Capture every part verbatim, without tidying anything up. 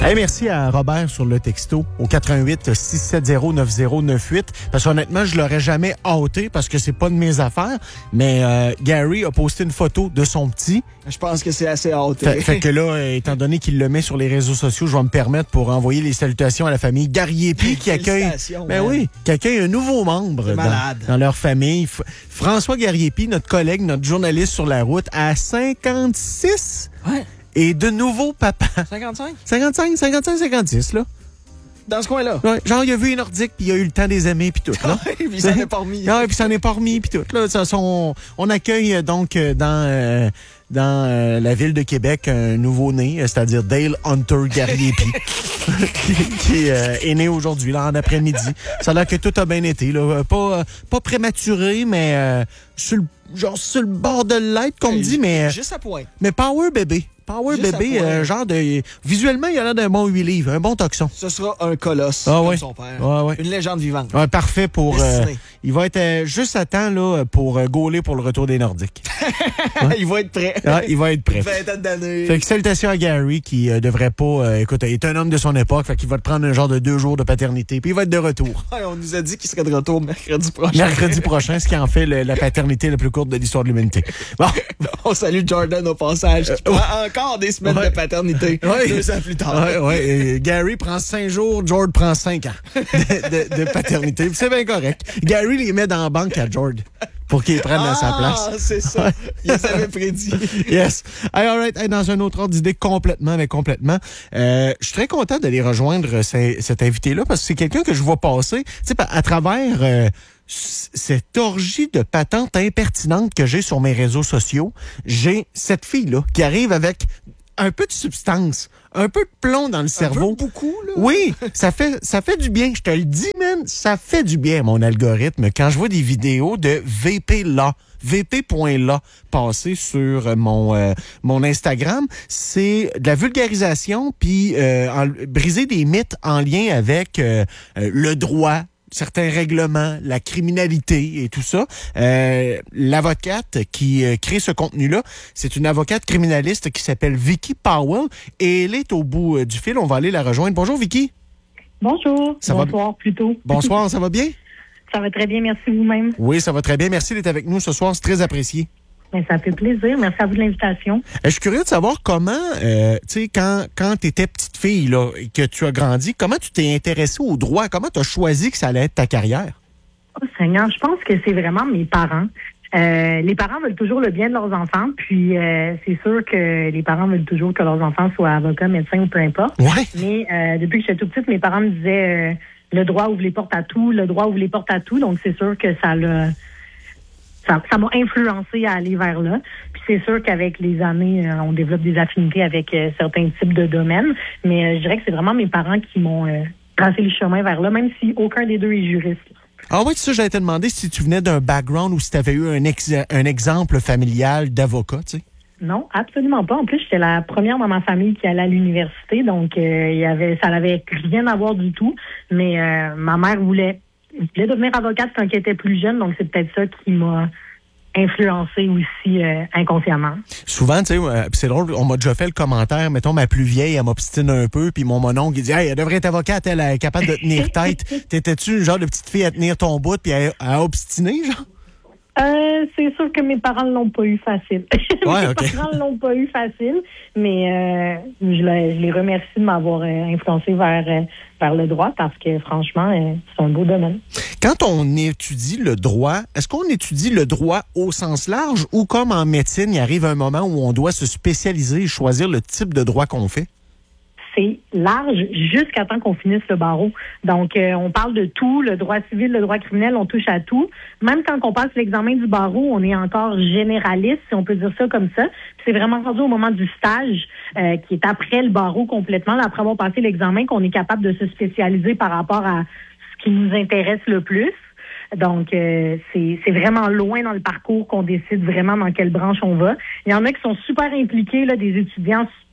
Hey, merci à Robert sur le texto au quatre un huit, six sept zéro, neuf zéro neuf huit. Parce qu'honnêtement, je l'aurais jamais hâté parce que c'est pas de mes affaires. Mais euh, Gary a posté une photo de son petit. Je pense que c'est assez hâté. Fait, fait que là, euh, étant donné qu'il le met sur les réseaux sociaux, je vais me permettre pour envoyer les salutations à la famille Gariepi qui accueille, ben oui, qui accueille un nouveau membre dans, dans leur famille. F- François Gariepi, notre collègue, notre journaliste sur la route, à cinquante-six. Ouais. Et de nouveau papa. cinquante-cinq? cinquante-cinq, cinquante-cinq, cinquante-six, là. Dans ce coin-là? Ouais, genre, il a vu les Nordiques, puis il a eu le temps des aimer, puis tout, là. puis il s'en est pas remis. Ouais, puis s'en est pas remis, puis tout, là. Ça, son, on accueille, donc, dans, euh, dans euh, la ville de Québec, un nouveau-né, c'est-à-dire Dale Hunter Gariepi, qui, qui euh, est né aujourd'hui, là, en après-midi. Ça a l'air que tout a bien été, là. Pas, pas prématuré, mais euh, sur le, genre sur le bord de l'être, qu'on me dit, mais... Juste à point. Mais Power Bébé. Power Juste Bébé, euh, genre de... Visuellement, il a l'air d'un bon huit livres, un bon toxon. Ce sera un colosse, ah, comme ouais. son père. Ouais, ouais. Une légende vivante. Ouais, parfait pour... Euh, il va être euh, juste à temps là, pour euh, gauler pour le retour des Nordiques. Ouais. Il va être prêt. Ah, il va être prêt. Vingtaine d'années. Fait que salutations à Gary qui euh, devrait pas... Euh, écoute, il est un homme de son époque, fait qu'il va te prendre un genre de deux jours de paternité, puis il va être de retour. Ouais, on nous a dit qu'il serait de retour mercredi prochain. Mercredi prochain, ce qui en fait le, la paternité la plus courte de l'histoire de l'humanité. Bon. On salue Jordan au passage, qui prend euh, encore des semaines ouais. de paternité. Ouais. Deux ans plus tard. Ouais, ouais. Et Gary prend cinq jours, George prend cinq ans de, de, de paternité. C'est bien correct. Gary les met dans la banque à George pour qu'il prenne ah, à sa place. Ah, c'est ça. Il les avait prédit. Yes. Hey, all right. Hey, dans un autre ordre d'idée, complètement, mais complètement. Euh, je suis très content d'aller rejoindre ces, cet invité-là parce que c'est quelqu'un que je vois passer, tu sais, à travers euh, cette orgie de patentes impertinentes que j'ai sur mes réseaux sociaux. J'ai cette fille-là qui arrive avec un peu de substance, un peu de plomb dans le cerveau. Un peu beaucoup, là. Oui, ça fait, ça fait du bien. Je te le dis, man, ça fait du bien, mon algorithme, quand je vois des vidéos de V P là. V P point L A passer sur mon euh, mon Instagram, c'est de la vulgarisation puis euh, en, briser des mythes en lien avec euh, euh, le droit, certains règlements, la criminalité et tout ça. Euh, l'avocate qui euh, crée ce contenu-là, c'est une avocate criminaliste qui s'appelle Vicky Powell et elle est au bout euh, du fil. On va aller la rejoindre. Bonjour Vicky. Bonjour. Ça Bonsoir va... plutôt. Bonsoir, ça va bien? Ça va très bien, merci vous-même. Oui, ça va très bien. Merci d'être avec nous ce soir, c'est très apprécié. Bien, ça fait plaisir. Merci à vous de l'invitation. Je suis curieux de savoir comment, euh, tu sais, quand, quand tu étais petite fille, là, et que tu as grandi, comment tu t'es intéressée au droit? Comment tu as choisi que ça allait être ta carrière? Oh Seigneur, je pense que c'est vraiment mes parents. Euh, les parents veulent toujours le bien de leurs enfants, puis euh, c'est sûr que les parents veulent toujours que leurs enfants soient avocats, médecins ou peu importe. Ouais. Mais euh, depuis que j'étais toute petite, mes parents me disaient euh, le droit ouvre les portes à tout, le droit ouvre les portes à tout, donc c'est sûr que ça l'a... Ça, ça m'a influencé à aller vers là. Puis c'est sûr qu'avec les années, euh, on développe des affinités avec euh, certains types de domaines. Mais euh, je dirais que c'est vraiment mes parents qui m'ont euh, tracé le chemin vers là, même si aucun des deux est juriste. Ah oui, c'est ça, j'allais te demander si tu venais d'un background ou si tu avais eu un, ex- un exemple familial d'avocat, tu sais. Non, absolument pas. En plus, j'étais la première dans ma famille qui allait à l'université, donc euh, il y avait, ça n'avait rien à voir du tout. Mais euh, ma mère voulait... Je voulais devenir avocate quand elle était plus jeune, donc c'est peut-être ça qui m'a influencé aussi euh, inconsciemment. Souvent, tu sais, euh, c'est drôle, on m'a déjà fait le commentaire, mettons, ma plus vieille, elle m'obstine un peu, puis mon mononcle, il dit « Hey, elle devrait être avocate, elle est capable de tenir tête. » T'étais-tu le genre de petite fille à tenir ton bout puis à, à obstiner, genre? Euh, c'est sûr que mes parents ne l'ont pas eu facile. Ouais, mes okay. parents ne l'ont pas eu facile, mais euh, je, les, je les remercie de m'avoir euh, influencé vers, euh, vers le droit parce que, franchement, euh, c'est un beau domaine. Quand on étudie le droit, est-ce qu'on étudie le droit au sens large ou comme en médecine, il arrive un moment où on doit se spécialiser et choisir le type de droit qu'on fait? C'est large jusqu'à temps qu'on finisse le barreau. Donc, euh, on parle de tout, le droit civil, le droit criminel, on touche à tout. Même quand on passe l'examen du barreau, on est encore généraliste, si on peut dire ça comme ça. Puis c'est vraiment rendu au moment du stage, euh, qui est après le barreau complètement, là, après avoir passé l'examen, qu'on est capable de se spécialiser par rapport à ce qui nous intéresse le plus. Donc, euh, c'est, c'est vraiment loin dans le parcours qu'on décide vraiment dans quelle branche on va. Il y en a qui sont super impliqués, là, des étudiants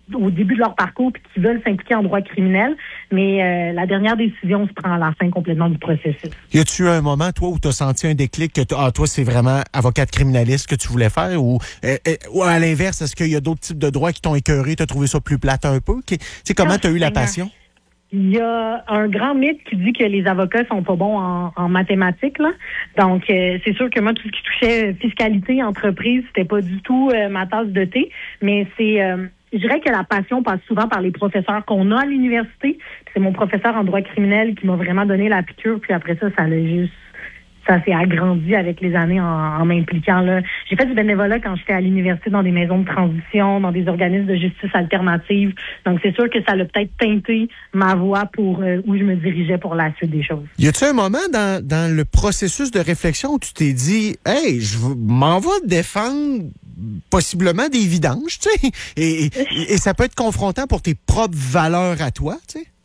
au début de leur parcours puis qui veulent s'impliquer en droit criminel. Mais euh, la dernière décision se prend à la fin complètement du processus. Y a-tu un moment, toi, où tu as senti un déclic que ah, toi, c'est vraiment avocate criminaliste que tu voulais faire ou, euh, euh, ou à l'inverse, est-ce qu'il y a d'autres types de droits qui t'ont écœuré, tu as trouvé ça plus plate un peu? Tu sais, comment tu as eu la passion? Il y a un grand mythe qui dit que les avocats sont pas bons en, en mathématiques, là. Donc, euh, c'est sûr que moi, tout ce qui touchait fiscalité, entreprise, c'était pas du tout euh, ma tasse de thé. Mais c'est, euh, je dirais que la passion passe souvent par les professeurs qu'on a à l'université. C'est mon professeur en droit criminel qui m'a vraiment donné la piqûre. Puis après ça, ça l'a juste... Ça s'est agrandi avec les années en, en m'impliquant là. J'ai fait du bénévolat quand j'étais à l'université dans des maisons de transition, dans des organismes de justice alternative. Donc c'est sûr que ça l'a peut-être teinté ma voie pour euh, où je me dirigeais pour la suite des choses. Y a-t-il un moment dans, dans le processus de réflexion où tu t'es dit, hey, je m'en vais défendre possiblement des vidanges, tu sais, et, et, et ça peut être confrontant pour tes propres valeurs à toi, tu sais?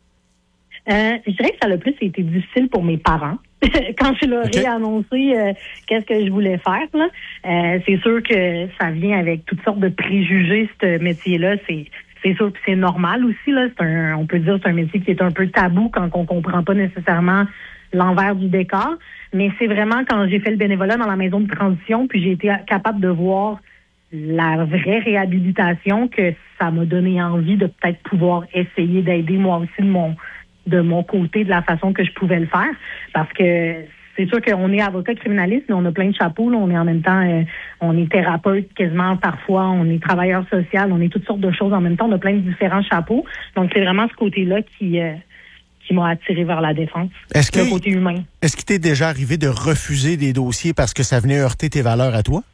Euh, je dirais que ça a le plus été difficile pour mes parents. Quand je leur ai okay. annoncé euh, qu'est-ce que je voulais faire, là, euh, c'est sûr que ça vient avec toutes sortes de préjugés, ce métier-là. C'est, c'est sûr que c'est normal aussi. Là. C'est un, on peut dire que c'est un métier qui est un peu tabou quand on comprend pas nécessairement l'envers du décor. Mais c'est vraiment quand j'ai fait le bénévolat dans la maison de transition, puis j'ai été capable de voir la vraie réhabilitation que ça m'a donné envie de peut-être pouvoir essayer d'aider moi aussi de mon de mon côté, de la façon que je pouvais le faire. Parce que c'est sûr qu'on est avocat criminaliste, mais on a plein de chapeaux. Là. On est en même temps, euh, on est thérapeute quasiment parfois, on est travailleur social, on est toutes sortes de choses en même temps. On a plein de différents chapeaux. Donc, c'est vraiment ce côté-là qui, euh, qui m'a attiré vers la défense. Est-ce que, le côté humain. Est-ce qu'il t'est déjà arrivé de refuser des dossiers parce que ça venait heurter tes valeurs à toi?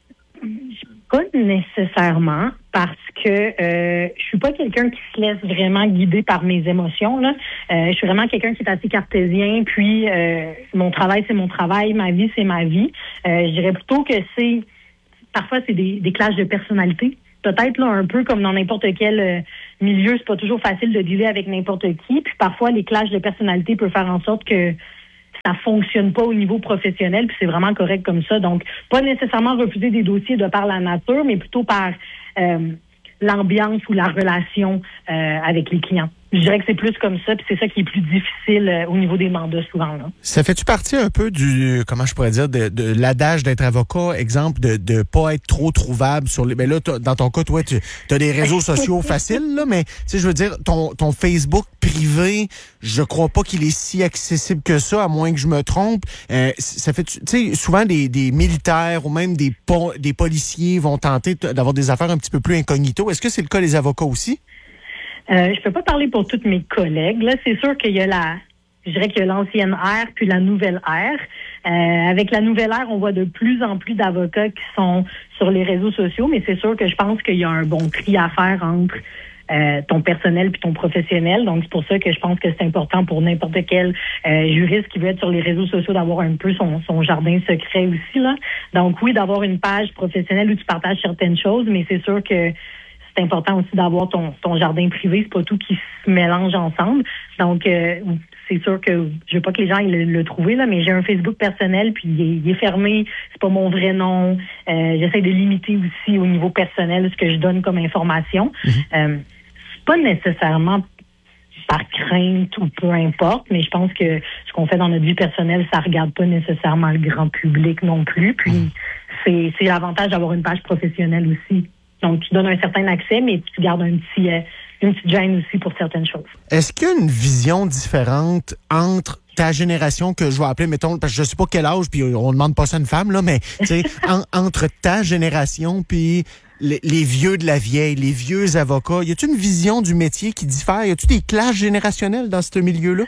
Pas nécessairement, parce que euh, je suis pas quelqu'un qui se laisse vraiment guider par mes émotions. Là, euh, je suis vraiment quelqu'un qui est assez cartésien. Puis euh, mon travail c'est mon travail, ma vie c'est ma vie. Euh, je dirais plutôt que c'est parfois c'est des, des clashs de personnalité. Peut-être là un peu comme dans n'importe quel euh, milieu, c'est pas toujours facile de dealer avec n'importe qui. Puis parfois les clashs de personnalité peuvent faire en sorte que ça fonctionne pas au niveau professionnel, puis c'est vraiment correct comme ça. Donc, pas nécessairement refuser des dossiers de par la nature, mais plutôt par euh, l'ambiance ou la relation euh, avec les clients. Je dirais que c'est plus comme ça, puis c'est ça qui est plus difficile euh, au niveau des mandats souvent. Là. Ça fait-tu partie un peu du, comment je pourrais dire, de, de l'adage d'être avocat, exemple, de de pas être trop trouvable sur les... Ben là, dans ton cas, toi, tu as des réseaux sociaux faciles, là, mais tu sais, je veux dire, ton, ton Facebook privé, je crois pas qu'il est si accessible que ça, à moins que je me trompe. Euh, ça fait, tu sais, souvent des, des militaires ou même des, po- des policiers vont tenter d'avoir des affaires un petit peu plus incognito. Est-ce que c'est le cas des avocats aussi? Euh, je peux pas parler pour toutes mes collègues. Là, c'est sûr qu'il y a la, je dirais qu'il y a l'ancienne ère puis la nouvelle ère. Euh, avec la nouvelle ère, on voit de plus en plus d'avocats qui sont sur les réseaux sociaux, mais c'est sûr que je pense qu'il y a un bon tri à faire entre euh, ton personnel puis ton professionnel. Donc, c'est pour ça que je pense que c'est important pour n'importe quel euh, juriste qui veut être sur les réseaux sociaux d'avoir un peu son, son jardin secret aussi, là. Donc, oui, d'avoir une page professionnelle où tu partages certaines choses, mais c'est sûr que c'est important aussi d'avoir ton, ton jardin privé. C'est pas tout qui se mélange ensemble. Donc, euh, c'est sûr que je veux pas que les gens aient le, le trouver, là, mais j'ai un Facebook personnel, puis il est, il est fermé. C'est pas mon vrai nom. Euh, j'essaie de limiter aussi au niveau personnel ce que je donne comme information. Mm-hmm. Euh, c'est pas nécessairement par crainte ou peu importe, mais je pense que ce qu'on fait dans notre vie personnelle, ça regarde pas nécessairement le grand public non plus. Puis, mm-hmm. c'est, c'est l'avantage d'avoir une page professionnelle aussi. Donc, tu donnes un certain accès, mais tu gardes un petit, euh, une petite gêne aussi pour certaines choses. Est-ce qu'il y a une vision différente entre ta génération, que je vais appeler, mettons, parce que je ne sais pas quel âge, puis on ne demande pas ça à une femme, là, mais tu sais, en, entre ta génération puis les, les vieux de la vieille, les vieux avocats, y a-t-il une vision du métier qui diffère? Y a-t-il des clashs générationnels dans ce milieu-là?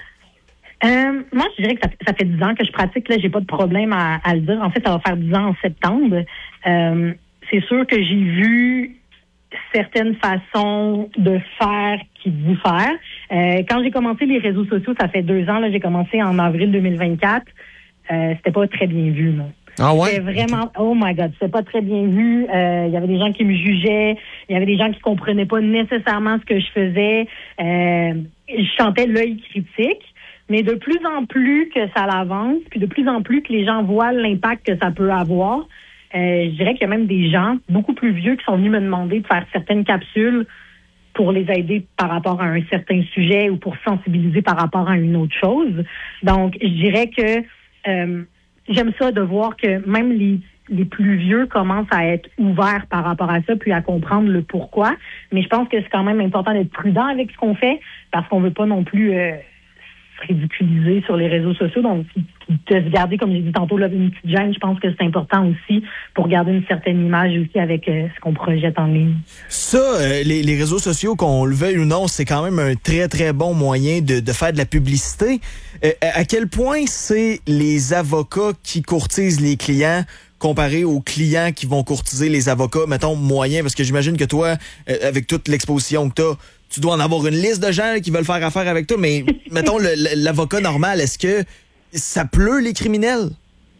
Euh, moi, je dirais que ça, ça fait dix ans que je pratique. Là, j'ai pas de problème à, à le dire. En fait, ça va faire dix ans en septembre. Euh, c'est sûr que j'ai vu certaines façons de faire qui diffèrent. Euh, quand j'ai commencé les réseaux sociaux, ça fait deux ans, là, j'ai commencé en avril deux mille vingt-quatre. Euh, c'était pas très bien vu, non. Ah ouais? C'était vraiment, oh my God, c'était pas très bien vu. Euh, il y avait des gens qui me jugeaient. Il y avait des gens qui comprenaient pas nécessairement ce que je faisais. Euh, je chantais l'œil critique. Mais de plus en plus que ça avance, puis de plus en plus que les gens voient l'impact que ça peut avoir, euh, je dirais qu'il y a même des gens beaucoup plus vieux qui sont venus me demander de faire certaines capsules pour les aider par rapport à un certain sujet ou pour sensibiliser par rapport à une autre chose. Donc, je dirais que euh, j'aime ça de voir que même les les plus vieux commencent à être ouverts par rapport à ça, puis à comprendre le pourquoi. Mais je pense que c'est quand même important d'être prudent avec ce qu'on fait, parce qu'on veut pas non plus euh, se ridiculiser sur les réseaux sociaux. Donc, de se garder, comme j'ai dit tantôt, là, une petite gêne, je pense que c'est important aussi pour garder une certaine image aussi avec euh, ce qu'on projette en ligne. Ça, euh, les, les réseaux sociaux, qu'on le veuille ou non, c'est quand même un très, très bon moyen de, de faire de la publicité. Euh, à quel point c'est les avocats qui courtisent les clients comparé aux clients qui vont courtiser les avocats, mettons, moyens, parce que j'imagine que toi, euh, avec toute l'exposition que tu as, tu dois en avoir une liste de gens là, qui veulent faire affaire avec toi, mais mettons, le, l'avocat normal, est-ce que ça pleut les criminels?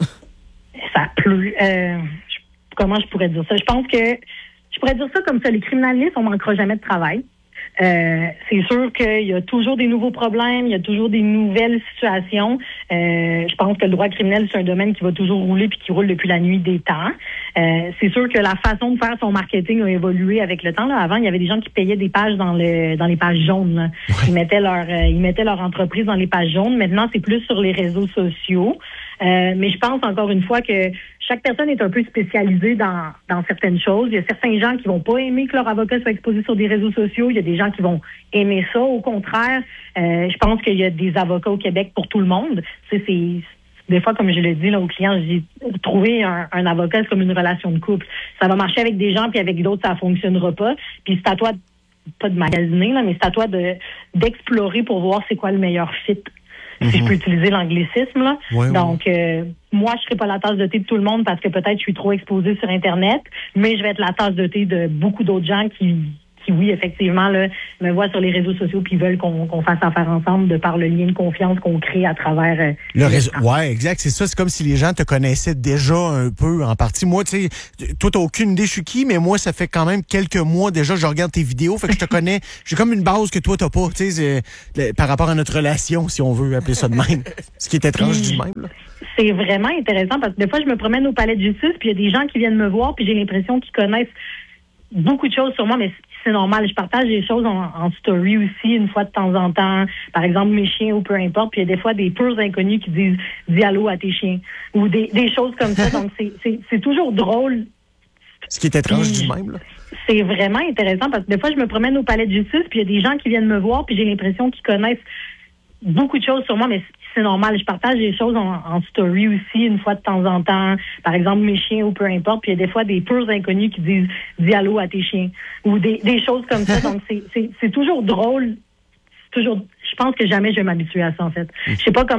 Ça pleut. Euh, comment je pourrais dire ça? Je pense que je pourrais dire ça comme ça. Les criminalistes, on manquera jamais de travail. Euh, c'est sûr qu'il y a toujours des nouveaux problèmes, il y a toujours des nouvelles situations. Euh, je pense que le droit criminel, c'est un domaine qui va toujours rouler puis qui roule depuis la nuit des temps. Euh, c'est sûr que la façon de faire son marketing a évolué avec le temps. Là. Avant, il y avait des gens qui payaient des pages dans le dans les pages jaunes. Là. Ils mettaient leur euh, ils mettaient leur entreprise dans les pages jaunes. Maintenant, c'est plus sur les réseaux sociaux. Euh, mais je pense encore une fois que chaque personne est un peu spécialisée dans, dans certaines choses. Il y a certains gens qui vont pas aimer que leur avocat soit exposé sur des réseaux sociaux. Il y a des gens qui vont aimer ça. Au contraire, euh, je pense qu'il y a des avocats au Québec pour tout le monde. C'est, c'est des fois, comme je le dis là aux clients, je dis trouver un, un avocat, c'est comme une relation de couple. Ça va marcher avec des gens, puis avec d'autres, ça fonctionnera pas. Puis c'est à toi, pas de magasiner, là, mais c'est à toi de d'explorer pour voir c'est quoi le meilleur fit. Si mm-hmm. je peux utiliser l'anglicisme, là. Ouais, Donc, ouais. Euh, moi, je serai pas la tasse de thé de tout le monde parce que peut-être je suis trop exposée sur Internet, mais je vais être la tasse de thé de beaucoup d'autres gens qui, qui oui, effectivement, là, me voient sur les réseaux sociaux puis veulent qu'on, qu'on fasse affaire ensemble de par le lien de confiance qu'on crée à travers euh, le réseau. Ouais, exact, c'est ça. C'est comme si les gens te connaissaient déjà un peu en partie. Moi, tu sais, toi, t'as aucune idée je suis qui, mais moi, ça fait quand même quelques mois déjà que je regarde tes vidéos, fait que je te connais. J'ai comme une base que toi, t'as pas, tu sais, par rapport à notre relation, si on veut appeler ça de même. Ce qui est étrange du même, là. C'est vraiment intéressant parce que des fois, je me promène au palais de justice puis il y a des gens qui viennent me voir puis j'ai l'impression qu'ils connaissent beaucoup de choses sur moi, mais c'est normal. Je partage des choses en, en story aussi, une fois de temps en temps. Par exemple, mes chiens ou peu importe. Puis il y a des fois des purs inconnus qui disent « dis allô à tes chiens » ou des, des choses comme ça. Donc, c'est, c'est, c'est toujours drôle. Ce qui est étrange du même, là. C'est vraiment intéressant parce que des fois, je me promène au palais de justice puis il y a des gens qui viennent me voir puis j'ai l'impression qu'ils connaissent beaucoup de choses sur moi, mais c'est normal. Je partage des choses en, en story aussi, une fois de temps en temps. Par exemple, mes chiens ou peu importe. Puis il y a des fois des purs inconnus qui disent « dis allô à tes chiens » ou des, des choses comme ça. Donc, c'est, c'est, c'est toujours drôle. C'est toujours. Je pense que jamais je vais m'habituer à ça, en fait. Je sais pas comment